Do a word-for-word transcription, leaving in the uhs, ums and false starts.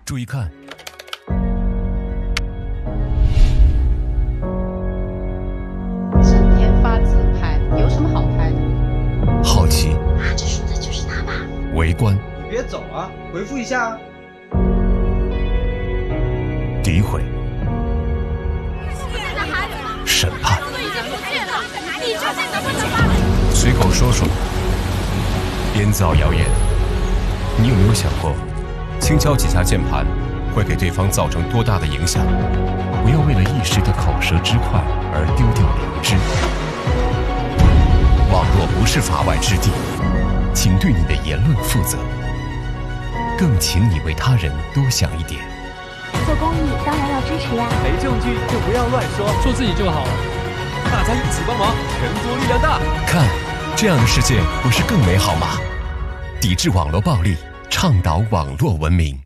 注意看。 整天发自拍，有什么好拍的？ 好奇。 啊，这说的就是他吧？ 围观。 你别走啊，回复一下啊。 诋毁。审判。 你究竟能不能把？ 随口说说。编造谣言。你有没有想过，轻敲几下键盘会给对方造成多大的影响？不要为了一时的口舌之快而丢掉良知。网络不是法外之地，请对你的言论负责，更请你为他人多想一点。 做公益当然要支持呀， 没证据就不要乱说， 做自己就好了。 大家一起帮忙，人多力量大。 看，这样的世界不是更美好吗？抵制网络暴力，倡导网络文明。